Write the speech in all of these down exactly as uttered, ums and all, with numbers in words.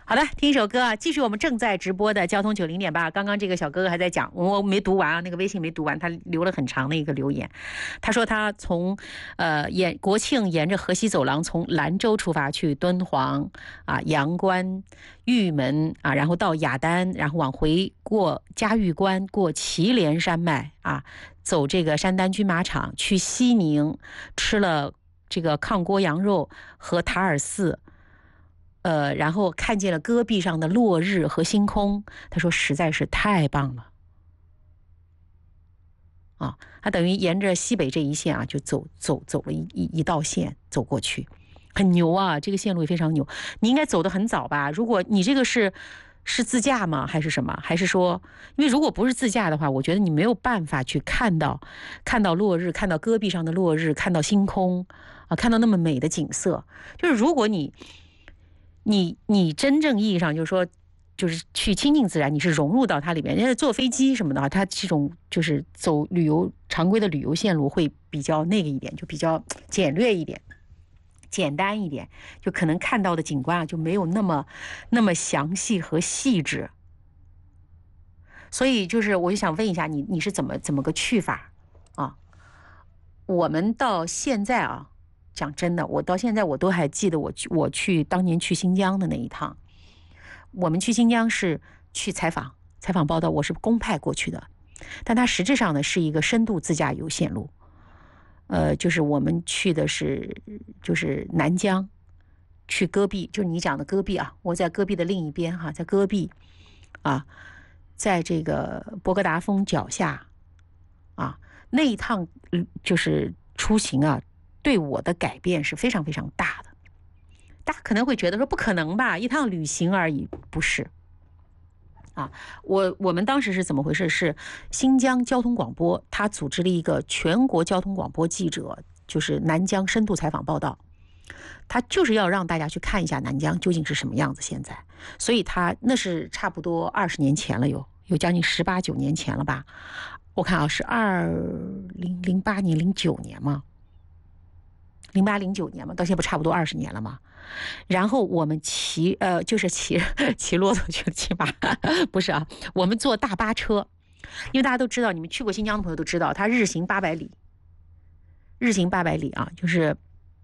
好的，听一首歌啊，继续我们正在直播的交通九零点八。刚刚这个小哥哥还在讲，我没读完啊，那个微信没读完，他留了很长的一个留言。他说他从呃沿国庆沿着河西走廊从兰州出发去敦煌啊、阳关、玉门啊，然后到雅丹，然后往回过嘉峪关，过祁连山脉啊，走这个山丹军马场，去西宁吃了这个炕锅羊肉和塔尔寺。呃，然后看见了戈壁上的落日和星空，他说实在是太棒了啊！他等于沿着西北这一线啊，就走走走了一一一道线走过去，很牛啊！这个线路也非常牛。你应该走得很早吧？如果你这个是是自驾吗？还是什么？还是说，因为如果不是自驾的话，我觉得你没有办法去看到看到落日，看到戈壁上的落日，看到星空啊，看到那么美的景色。就是如果你你你真正意义上就是说，就是去亲近自然，你是融入到它里面。因为坐飞机什么的，它这种就是走旅游常规的旅游线路会比较那个一点，就比较简略一点、简单一点，就可能看到的景观啊就没有那么那么详细和细致。所以就是我就想问一下你，你是怎么怎么个去法啊？我们到现在啊。讲真的，我到现在我都还记得我去我去当年去新疆的那一趟。我们去新疆是去采访采访报道，我是公派过去的，但它实质上呢是一个深度自驾游线路。呃，就是我们去的是就是南疆，去戈壁，就是你讲的戈壁啊，我在戈壁的另一边哈，在戈壁啊，在这个博格达峰脚下啊，那一趟就是出行啊。对我的改变是非常非常大的。大家可能会觉得说不可能吧，一趟旅行而已，不是啊。我我们当时是怎么回事？是新疆交通广播他组织了一个全国交通广播记者，就是南疆深度采访报道，他就是要让大家去看一下南疆究竟是什么样子现在。所以他那是差不多二十年前了，有有将近十八九年前了吧？我看啊，是二零零八年、零九年嘛。零八零九年嘛，到现在不差不多二十年了嘛。然后我们骑呃，就是骑骑骆驼去骑马，不是啊，我们坐大巴车，因为大家都知道，你们去过新疆的朋友都知道，它日行八百里，日行八百里啊，就是，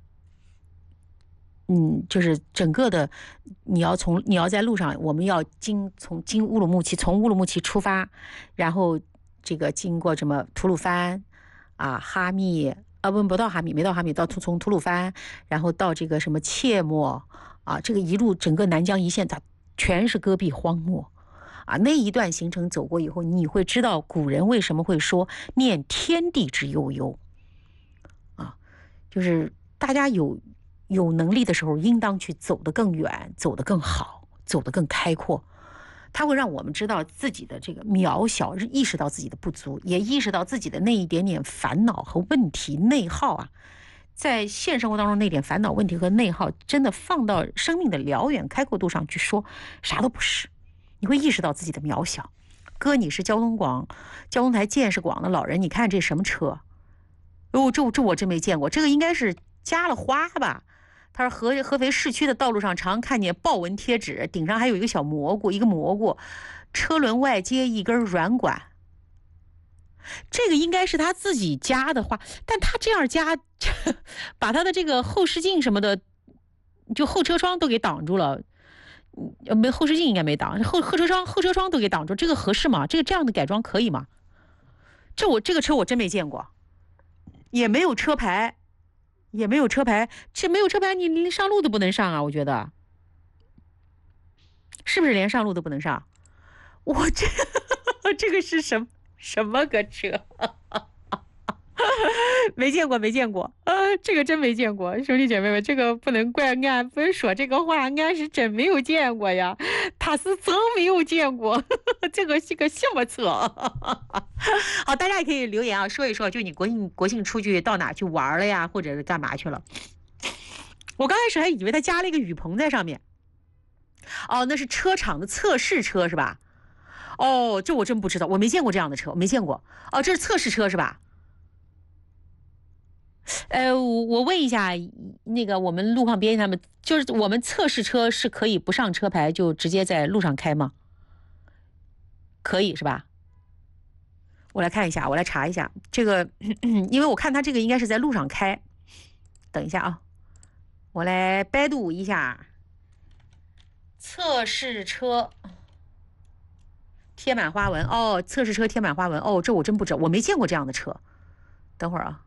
嗯，就是整个的，你要从你要在路上，我们要经从经乌鲁木齐，从乌鲁木齐出发，然后这个经过什么吐鲁番啊、哈密。啊不不到哈密，没到哈密，到从吐鲁番，然后到这个什么切莫啊，这个一路整个南疆一线，它全是戈壁荒漠啊。那一段行程走过以后，你会知道古人为什么会说念天地之悠悠啊，就是大家有有能力的时候，应当去走得更远，走得更好，走得更开阔。它会让我们知道自己的这个渺小，意识到自己的不足，也意识到自己的那一点点烦恼和问题内耗啊，在现实生活当中那点烦恼问题和内耗，真的放到生命的辽远开阔度上去说，啥都不是。你会意识到自己的渺小。哥，你是交通广交通台见识广的老人，你看这什么车？哦，这这我真没见过，这个应该是加了花吧？他说合合肥市区的道路上常看见豹纹贴纸，顶上还有一个小蘑菇，一个蘑菇，车轮外接一根软管。这个应该是他自己加的花，但他这样加，把他的这个后视镜什么的，就后车窗都给挡住了。呃，没后视镜应该没挡，后后车窗后车窗都给挡住，这个合适吗？这个这样的改装可以吗？这我这个车我真没见过，也没有车牌。也没有车牌，这没有车牌，你连上路都不能上啊！我觉得，是不是连上路都不能上？我这这个是什么什么个车？没见过，没见过，呃，这个真没见过，兄弟姐妹们，这个不能怪俺，不是说这个话，俺是真没有见过呀，他是真没有见过，这个是个什么车？好，大家也可以留言啊，说一说，就你国庆国庆出去到哪去玩了呀，或者是干嘛去了？我刚开始还以为他加了一个雨棚在上面，哦，那是车厂的测试车是吧？哦，这我真不知道，我没见过这样的车，我没见过。哦，这是测试车是吧？ 呃，我我问一下，那个我们路况编辑他们，就是我们测试车是可以不上车牌就直接在路上开吗？可以是吧？我来看一下，我来查一下这个，因为我看他这个应该是在路上开。等一下啊，我来百度一下测试车贴满花纹。哦，测试车贴满花纹。哦，这我真不知道，我没见过这样的车。等会儿啊。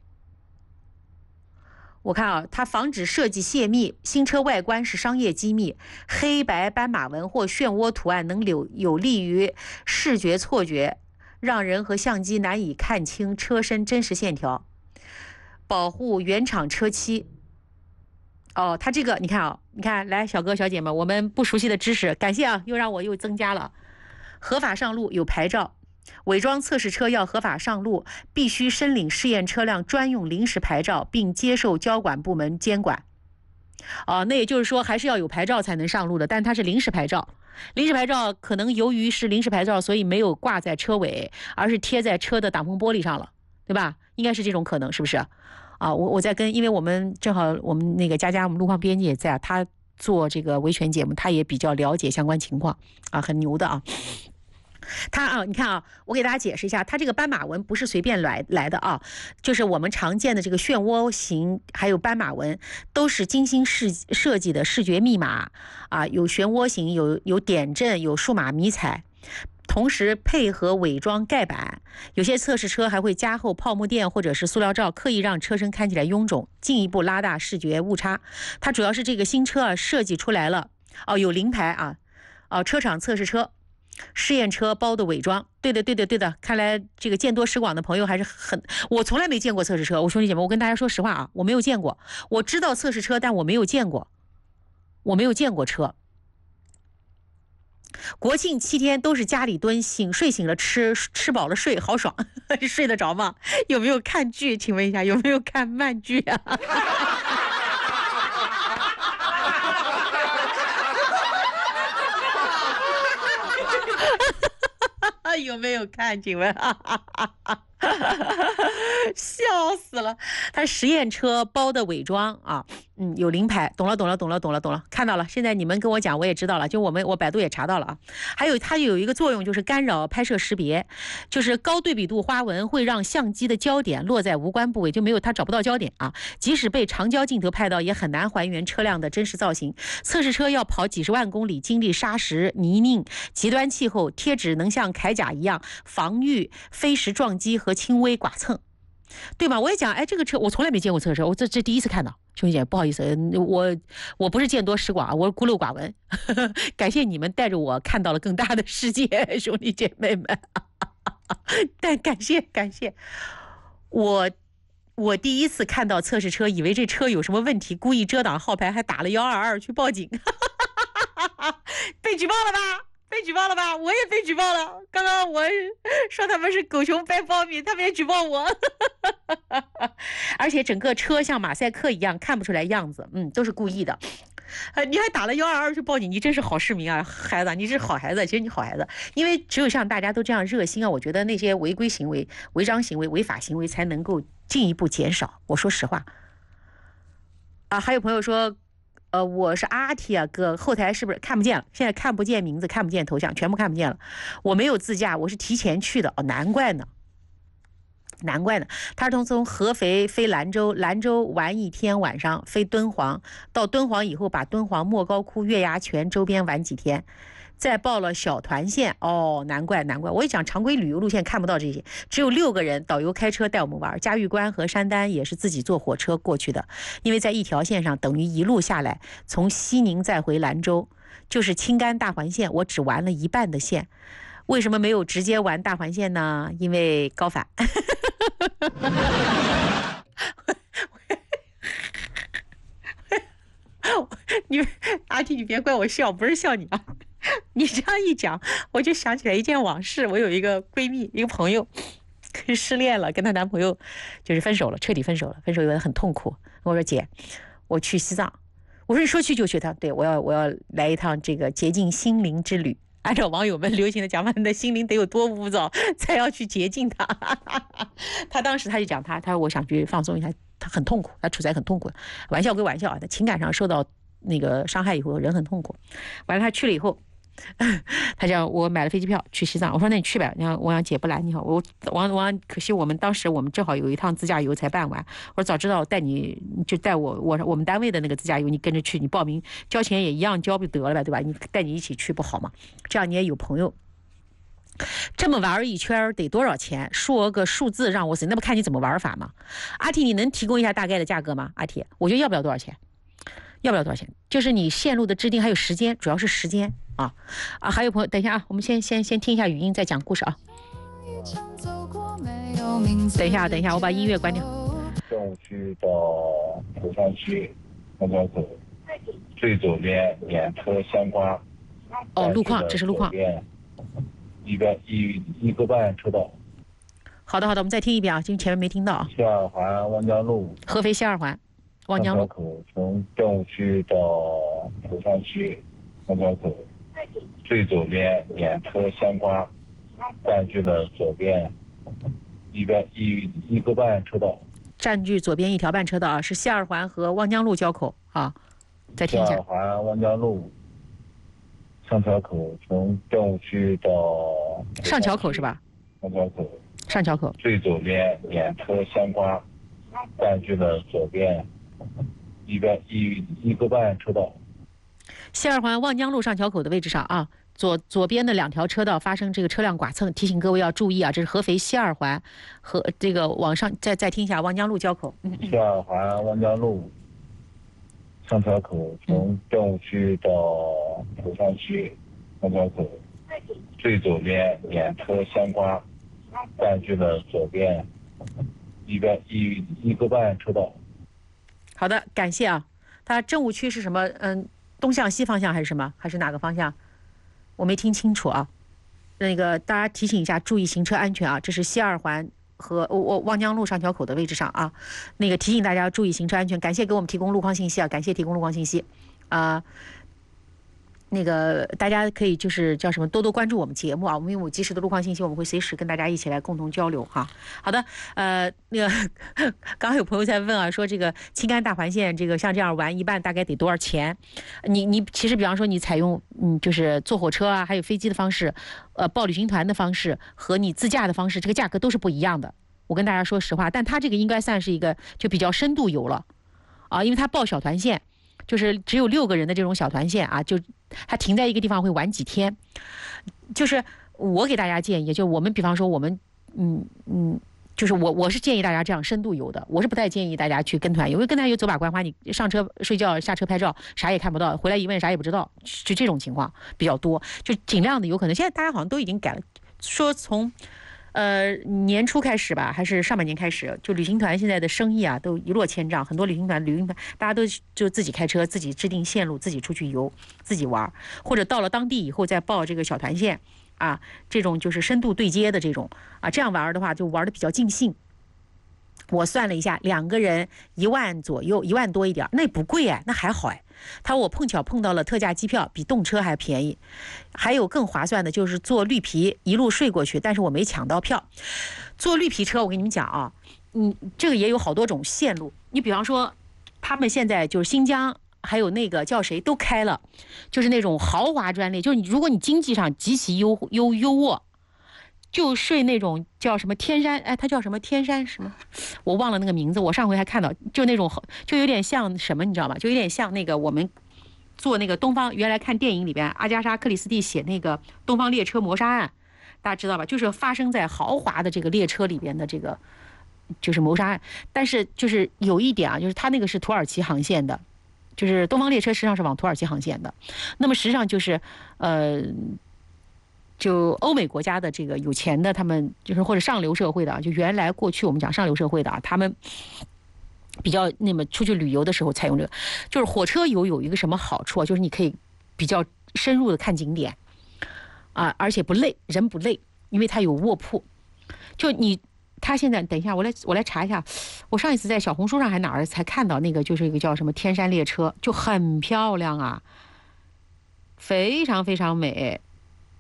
我看啊，它防止设计泄密，新车外观是商业机密，黑白斑马纹或漩涡图案能有有利于视觉错觉，让人和相机难以看清车身真实线条，保护原厂车漆。哦，它这个你看啊，你看，来，小哥小姐们，我们不熟悉的知识，感谢啊，又让我又增加了。合法上路有牌照。伪装测试车要合法上路，必须申领试验车辆专用临时牌照，并接受交管部门监管。哦，那也就是说还是要有牌照才能上路的，但它是临时牌照。临时牌照可能由于是临时牌照，所以没有挂在车尾，而是贴在车的挡风玻璃上了，对吧？应该是这种可能，是不是？啊，我我在跟，因为我们正好我们那个佳佳，我们路况编辑也在啊，他做这个维权节目，他也比较了解相关情况啊，很牛的啊。它啊，你看啊，我给大家解释一下，它这个斑马纹不是随便来来的啊，就是我们常见的这个漩涡形，还有斑马纹，都是精心设设计的视觉密码啊，有漩涡形，有有点阵，有数码迷彩。同时配合伪装盖板，有些测试车还会加厚泡沫垫或者是塑料罩，刻意让车身看起来臃肿，进一步拉大视觉误差。它主要是这个新车啊设计出来了，哦，有临牌啊，哦，车厂测试车。试验车包的伪装，对的对的对的，看来这个见多识广的朋友还是很，我从来没见过测试车，我兄弟姐妹，我跟大家说实话啊，我没有见过，我知道测试车，但我没有见过，我没有见过车。国庆七天都是家里蹲，醒睡醒了吃，吃饱了睡，好爽，睡得着吗？有没有看剧？请问一下，有没有看慢剧啊？有没有看？请问，笑死了！他实验车包的伪装啊，嗯，有临牌，懂了，懂了，懂了，懂了，懂了，看到了。现在你们跟我讲，我也知道了。就我们，我百度也查到了啊。还有，它有一个作用，就是干扰拍摄识别，就是高对比度花纹会让相机的焦点落在无关部位，就没有它找不到焦点啊。即使被长焦镜头拍到，也很难还原车辆的真实造型。测试车要跑几十万公里，经历沙石、泥泞、极端气候，贴纸能像铠甲一样防御飞石撞击和轻微剐蹭。对吗？我也讲，哎，这个车我从来没见过测试车，我这这第一次看到。兄弟姐，不好意思，我我不是见多识广，我是孤陋寡闻。感谢你们带着我看到了更大的世界，兄弟姐妹们。但感谢感谢，我我第一次看到测试车，以为这车有什么问题，故意遮挡号牌，还打了幺二二去报警。被举报了吧？被举报了吧？我也被举报了。刚刚我说他们是狗熊掰苞米，他们也举报我。而且整个车像马赛克一样，看不出来样子，嗯，都是故意的。呃，你还打了幺二二去报警，你真是好市民啊，孩子，你是好孩子，其实你好孩子。因为只有像大家都这样热心啊，我觉得那些违规行为、违章行为、违法行为才能够进一步减少。我说实话。啊，还有朋友说。呃，我是阿提啊哥，后台是不是看不见了？现在看不见名字，看不见头像，全部看不见了。我没有自驾，我是提前去的。哦，难怪呢，难怪呢。他是从从合肥飞兰州，兰州玩一天晚上，飞敦煌，到敦煌以后把敦煌莫高窟、月牙泉周边玩几天。再报了小团线，哦，难怪难怪，我也讲常规旅游路线看不到这些，只有六个人，导游开车带我们玩，嘉峪关和山丹也是自己坐火车过去的，因为在一条线上，等于一路下来，从西宁再回兰州，就是青甘大环线，我只玩了一半的线，为什么没有直接玩大环线呢？因为高反。你阿弟，你别怪我笑，不是笑你啊。你这样一讲，我就想起来一件往事。我有一个闺蜜，一个朋友失恋了，跟她男朋友就是分手了，彻底分手了。分手以后很痛苦。我说姐，我去西藏。我说你说去就去。她对我要我要来一趟这个洁净心灵之旅按照网友们流行的讲法，你的心灵得有多污糟，才要去洁净它。他当时他就讲他，他说我想去放松一下，他很痛苦，他处在很痛苦。玩笑归玩笑啊，他情感上受到那个伤害以后，人很痛苦。完了，他去了以后。他讲我买了飞机票去西藏，我说那你去呗。你看王阳姐不拦你好，我王王可惜我们当时我们正好有一趟自驾游才办完，我说早知道带你就带我我我们单位的那个自驾游，你跟着去，你报名交钱也一样交不得了呗，对吧？你带你一起去不好吗？这样你也有朋友。这么玩一圈得多少钱？说个数字让我死，那不看你怎么玩法吗？阿提，你能提供一下大概的价格吗？阿提，我觉得要不了多少钱。要不了多少钱？就是你线路的制定还有时间，主要是时间啊啊！还有朋友，等一下啊，我们先先先听一下语音，再讲故事啊。等一下，等一下，我把音乐关掉。 中午区到蒲山区公交口，最左边两车相刮。 哦，路况，这是路况。 一个一一个半车道。 好的好的，我们再听一遍啊，因为前面没听到啊。 西二环望江路。 合肥西二环。望江路口从政务区到蒲山区公交口，最左边两车相刮，占据了左边一个一一个半车道。 占据左边一条半车道啊，是西二环和望江路交口啊。再听一下。 西二环望江路上桥口从政务区到上桥口是吧？ 公交口上桥口最左边两车相刮，占据了左边。一个一一个半车道， 西二环望江路上桥口的位置上啊，左左边的两条车道发生这个车辆剐蹭，提醒各位要注意啊！这是合肥西二环和这个往上再再听一下望江路交口。 西二环望江路上桥口从政务区到蒲山区公交口，最左边两车相刮，占据了左边一个一一个半车道。 好的，感谢啊。它政务区是什么？嗯，东向西方向还是什么？还是哪个方向？我没听清楚啊。那个大家提醒一下，注意行车安全啊！这是西二环和我望江路上桥口的位置上啊。那个提醒大家注意行车安全。感谢给我们提供路况信息啊！感谢提供路况信息啊。呃那个大家可以就是叫什么多多关注我们节目啊，我们有及时的路况信息，我们会随时跟大家一起来共同交流哈。好的，呃，那个刚刚有朋友在问啊，说这个青甘大环线这个像这样玩一半大概得多少钱？你你其实比方说你采用嗯就是坐火车啊，还有飞机的方式，呃报旅行团的方式和你自驾的方式，这个价格都是不一样的。我跟大家说实话，但它这个应该算是一个就比较深度游了啊，因为它报小团线。就是只有六个人的这种小团线啊，就他停在一个地方会玩几天。就是我给大家建议，就我们比方说我们，嗯嗯，就是我我是建议大家这样深度游的，我是不太建议大家去跟团游，因为跟团游走马观花，你上车睡觉，下车拍照，啥也看不到，回来一问啥也不知道，就这种情况比较多，就尽量的有可能。现在大家好像都已经改了，说从。呃，年初开始吧，还是上半年开始，就旅行团现在的生意啊，都一落千丈。很多旅行团、旅行团，大家都就自己开车，自己制定线路，自己出去游，自己玩，或者到了当地以后再报这个小团线，啊，这种就是深度对接的这种啊，这样玩的话就玩的比较尽兴。我算了一下，两个人一万左右，一万多一点，那不贵哎，那还好哎。他我碰巧碰到了特价机票，比动车还便宜。还有更划算的，就是坐绿皮一路睡过去，但是我没抢到票。坐绿皮车，我跟你们讲啊，嗯，这个也有好多种线路。你比方说，他们现在就是新疆，还有那个叫谁都开了，就是那种豪华专列，就是你如果你经济上极其优优优渥。就睡那种叫什么天山，哎，它叫什么天山什么，我忘了那个名字。我上回还看到，就那种就有点像什么，你知道吗？就有点像那个我们做那个东方，原来看电影里边，阿加莎·克里斯蒂写那个《东方列车谋杀案》，大家知道吧？就是发生在豪华的这个列车里边的这个就是谋杀案。但是就是有一点啊，就是它那个是土耳其航线的，就是东方列车实际上是往土耳其航线的。那么实际上就是呃。就欧美国家的这个有钱的，他们就是或者上流社会的啊，就原来过去我们讲上流社会的啊，他们比较那么出去旅游的时候采用这个，就是火车游有一个什么好处啊？就是你可以比较深入的看景点啊，而且不累，人不累，因为它有卧铺。就你，他现在等一下，我来我来查一下，我上一次在小红书上还哪儿才看到那个，就是一个叫什么天山列车，就很漂亮啊，非常非常美。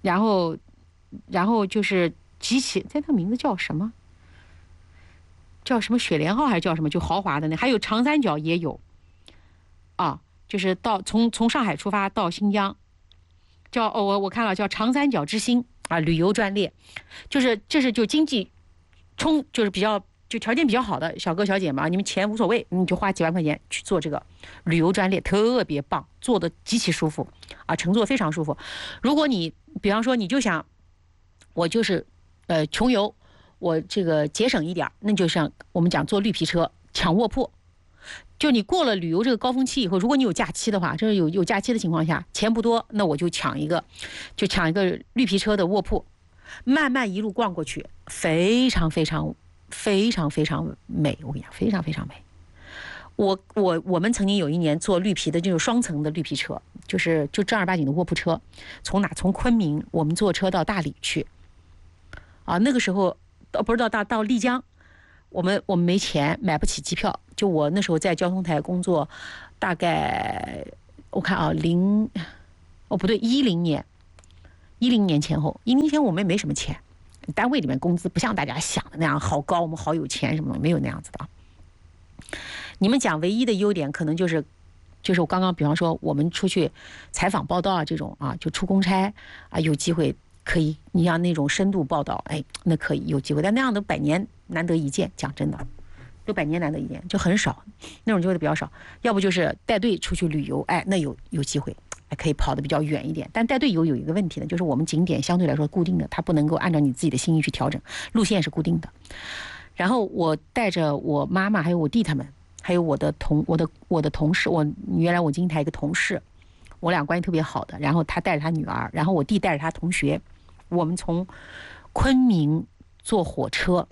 然后然后就是极其，这它名字叫什么？叫什么雪莲号还是叫什么？就豪华的那，还有长三角也有，啊，就是到从从上海出发到新疆，叫哦我我看了叫长三角之星啊，旅游专列，就是这是就经济充就是比较就条件比较好的小哥小姐嘛，你们钱无所谓，你就花几万块钱去做这个旅游专列，特别棒，坐的极其舒服啊，乘坐非常舒服。如果你比方说你就想我就是呃穷游。我这个节省一点，那就像我们讲坐绿皮车抢卧铺，就你过了旅游这个高峰期以后，如果你有假期的话，这是有有假期的情况下，钱不多，那我就抢一个，就抢一个绿皮车的卧铺，慢慢一路逛过去，非常非常非常非常美，我跟你讲，非常非常美。我我我们曾经有一年坐绿皮的，就是双层的绿皮车，就是就正儿八经的卧铺车，从哪从昆明我们坐车到大理去，啊，那个时候。到不是到到到丽江，我们我们没钱买不起机票。就我那时候在交通台工作，大概我看啊零，哦不对一零年，一零年前后，一零前我们也没什么钱，单位里面工资不像大家想的那样好高，我们好有钱什么的，没有那样子的。你们讲唯一的优点可能就是，就是我刚刚比方说我们出去采访报道啊这种啊，就出公差啊有机会。可以，你像那种深度报道，哎，那可以有机会，但那样的百年难得一见，讲真的，就百年难得一见，就很少，那种机会比较少。要不就是带队出去旅游，哎，那有有机会，还可以跑得比较远一点。但带队游有一个问题呢，就是我们景点相对来说固定的，它不能够按照你自己的心意去调整，路线是固定的。然后我带着我妈妈，还有我弟他们，还有我的同我的我的同事，我原来我经台一个同事，我俩关系特别好的，然后他带着他女儿，然后我弟带着他同学。我们从昆明坐火车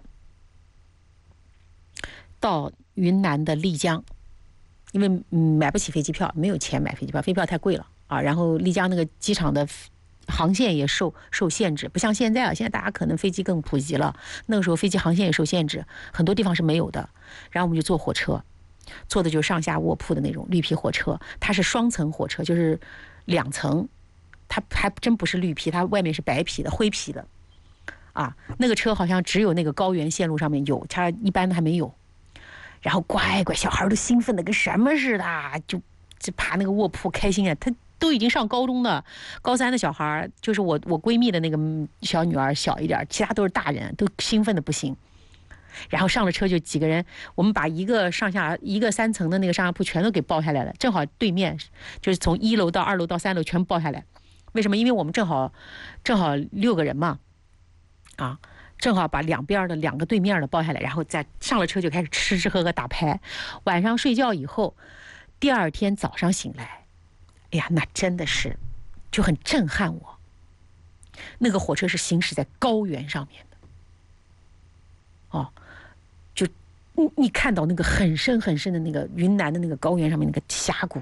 到云南的丽江，因为、嗯、买不起飞机票，没有钱买飞机票，飞机票太贵了啊。然后丽江那个机场的航线也受受限制，不像现在啊，现在大家可能飞机更普及了，那个时候飞机航线也受限制，很多地方是没有的。然后我们就坐火车，坐的就是上下卧铺的那种绿皮火车，它是双层火车，就是两层。它还真不是绿皮，它外面是白皮的灰皮的啊，那个车好像只有那个高原线路上面有，它一般的还没有。然后乖乖小孩都兴奋的跟什么似的，就就爬那个卧铺开心啊。他都已经上高中的高三的小孩，就是我我闺蜜的那个小女儿小一点，其他都是大人，都兴奋的不行。然后上了车就几个人，我们把一个上下一个三层的那个上下铺全都给包下来了，正好对面就是从一楼到二楼到三楼全包下来。为什么？因为我们正好正好六个人嘛，啊，正好把两边的两个对面的包下来，然后再上了车就开始吃吃喝喝打牌。晚上睡觉以后，第二天早上醒来，哎呀，那真的是就很震撼我。那个火车是行驶在高原上面的，哦，就你你看到那个很深很深的那个云南的那个高原上面那个峡谷。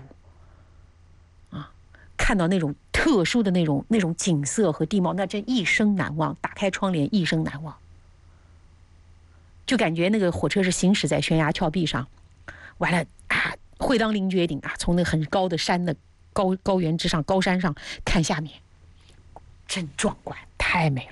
看到那种特殊的那种那种景色和地貌，那真一生难忘。打开窗帘，一生难忘。就感觉那个火车是行驶在悬崖峭壁上，完了啊，会当凌绝顶啊，从那很高的山的高高原之上高山上看下面，真壮观，太美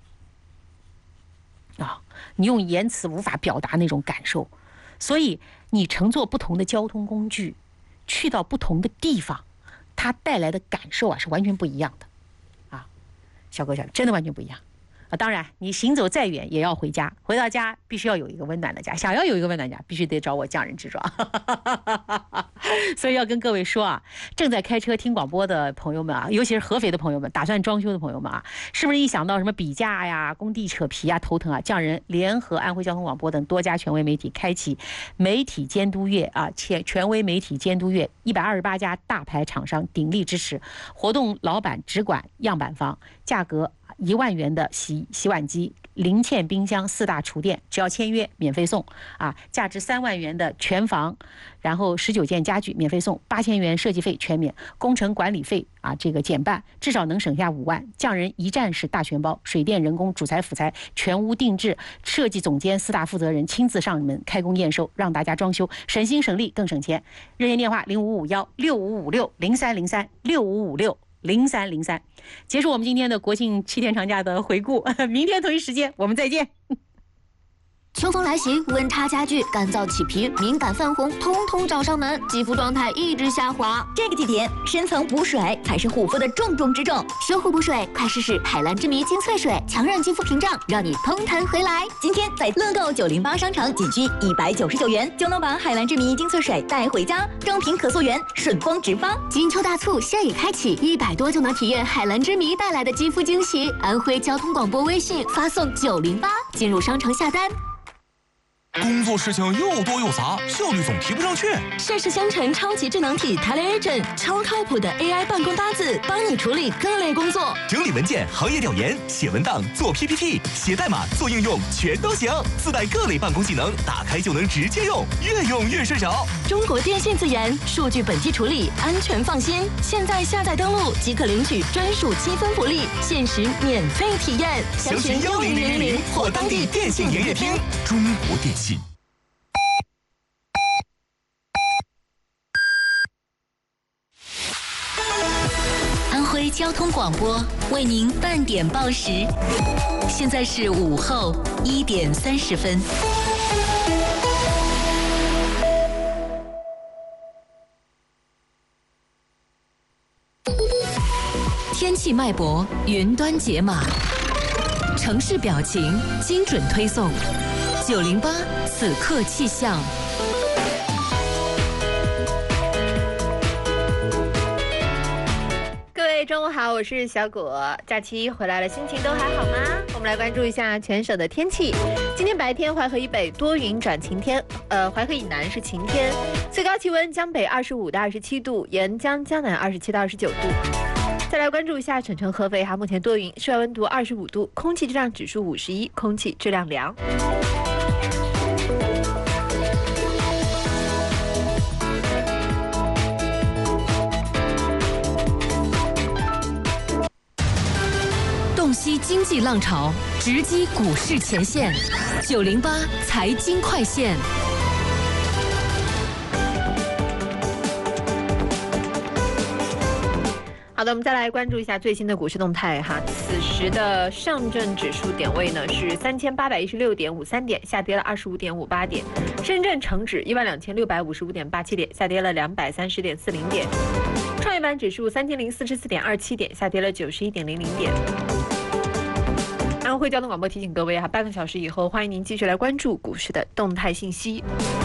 了啊！你用言辞无法表达那种感受，所以你乘坐不同的交通工具，去到不同的地方。它带来的感受啊是完全不一样的，啊，小哥小姐真的完全不一样啊！当然，你行走再远也要回家，回到家必须要有一个温暖的家。想要有一个温暖的家，必须得找我匠人之庄。所以要跟各位说啊，正在开车听广播的朋友们啊，尤其是合肥的朋友们，打算装修的朋友们啊，是不是一想到什么比价呀、工地扯皮呀头疼啊？匠人联合安徽交通广播等多家权威媒体开启媒体监督月啊，权权威媒体监督月，一百二十八家大牌厂商鼎力支持活动，老板只管样板房，价格一万元的洗洗碗机、零嵌冰箱、四大厨电，只要签约免费送啊！价值三万元的全房，然后十九件家具免费送，八千元设计费全免，工程管理费啊这个减半，至少能省下五万。匠人一站式大全包，水电、人工、主材、辅材全屋定制，设计总监四大负责人亲自上门开工验收，让大家装修省心省力更省钱。热线电话零五五幺六五五六零三零三六五五六零三零三。结束我们今天的国庆七天长假的回顾，明天同一时间我们再见。 秋风来袭，温差加剧，干燥起皮、敏感泛红，通通找上门，肌肤状态一直下滑。 这个季节，深层补水才是护肤的重中之重。 修护补水，快试试海蓝之谜精粹水，强韧肌肤屏障，让你通弹回来。 今天在乐购九零八商城，仅需一百九十九元就能把海蓝之谜精粹水带回家，正品可溯源，顺丰直发。 金秋大促现已开启，一百多就能体验海蓝之谜带来的肌肤惊喜。安徽交通广播微信发送九零八进入商城下单。 工作事情又多又杂，效率总提不上去。 盛世香橙超级智能体 TeleAgent 超靠谱的 A I 办公搭子，帮你处理各类工作， 整理文件、行业调研、写文档、做 P P T、写代码、做应用，全都行。自带各类办公技能，打开就能直接用，越用越顺手。 中国电信自研，数据本地处理，安全放心。现在下载登录即可领取专属积分福利，限时免费体验。 详询幺零零零零或当地电信营业厅。中国电信。 安徽交通广播为您半点报时，现在是午后一点三十分。天气脉搏，云端解码，城市表情，精准推送。九零八此刻气象。 各位中午好，我是小果。假期回来了，心情都还好吗？我们来关注一下全省的天气。今天白天淮河以北多云转晴天，呃，淮河以南是晴天，最高气温江北二十五到二十七度，沿江江南二十七到二十九度。再来关注一下省城合肥哈，目前多云，室外温度二十五度，空气质量指数五十一，空气质量良。 洞悉经济浪潮，直击股市前线。九零八财经快线。 好的，我们再来关注一下最新的股市动态哈。此时的上证指数点位呢是三千八百一十六点五三点，下跌了二十五点五八点。深圳成指一万两千六百五十五点八七点，下跌了两百三十点四零点。创业板指数三千零四十四点二七点，下跌了九十一点零零点。安徽交通广播提醒各位哈，半个小时以后，欢迎您继续来关注股市的动态信息。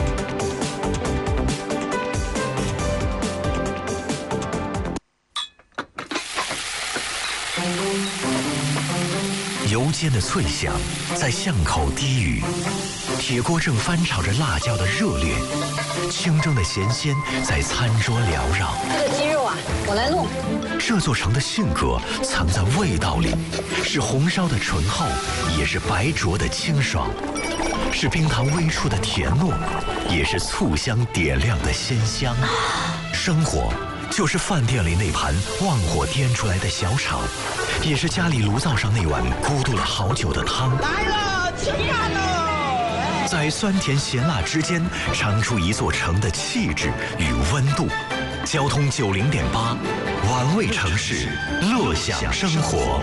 油煎的脆响在巷口低语，铁锅正翻炒着辣椒的热烈，清蒸的咸鲜在餐桌缭绕。 这个鸡肉啊，我来弄。 这座城的性格藏在味道里，是红烧的醇厚，也是白灼的清爽，是冰糖微出的甜糯，也是醋香点亮的鲜香。生活就是饭店里那盘旺火颠出来的小炒，也是家里炉灶上那碗咕嘟了好久的汤。 来了，吃饭喽！ 在酸甜咸辣之间，尝出一座城的气质与温度。交通九零点八，玩味城市，乐享生活。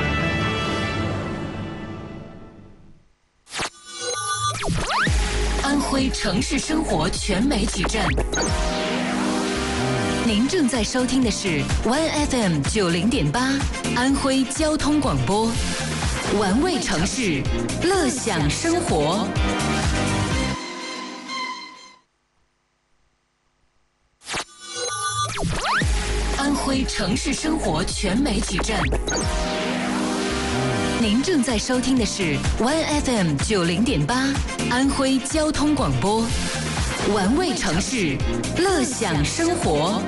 安徽城市生活全媒体站。您正在收听的是 One F M 九零点八，安徽交通广播，玩味城市，乐享生活。安徽城市生活全媒体站。您正在收听的是 One F M 九零点八，安徽交通广播。玩味城市，乐享生活。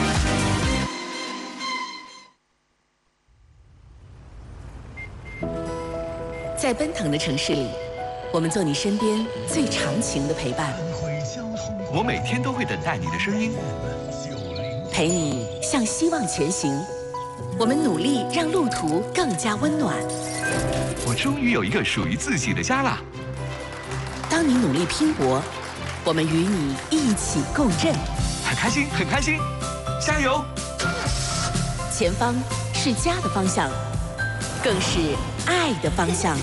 在奔腾的城市里，我们做你身边最长情的陪伴。 我每天都会等待你的声音， 陪你向希望前行。我们努力让路途更加温暖。 我终于有一个属于自己的家了。 当你努力拼搏，我们与你一起共振， 很开心，很开心，加油！ 前方是家的方向，更是爱的方向。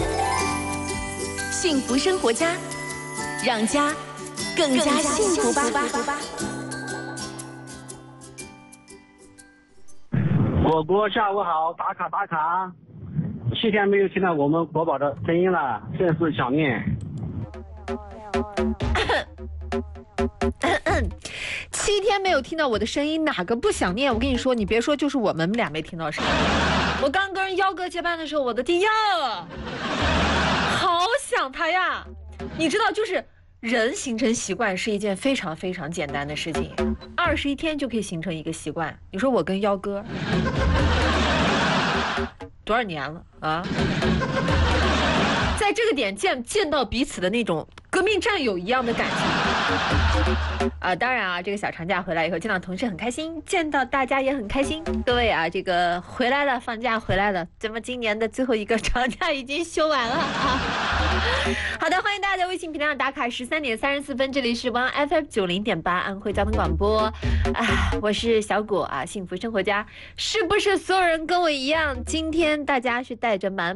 幸福生活家，让家更加幸福吧。 果果下午好，打卡打卡。七天没有听到我们国宝的声音了，甚是想念。 七天没有听到我的声音，哪个不想念？我跟你说，你别说，就是我们俩没听到声音。我刚跟幺哥接班的时候，我的天呀，好想他呀！你知道，就是人形成习惯是一件非常非常简单的事情，二十一天就可以形成一个习惯。你说我跟幺哥多少年了啊？在这个点见见到彼此的那种革命战友一样的感情啊！当然啊，这个小长假回来以后见到同事很开心，见到大家也很开心。各位啊，这个回来了，放假回来了，咱们今年的最后一个长假已经休完了啊！好的，欢迎大家在微信平台上打卡，十三点三十四分，这里是one F M 九零点八安徽交通广播啊，我是小果啊，幸福生活家，是不是所有人跟我一样，今天大家是带着满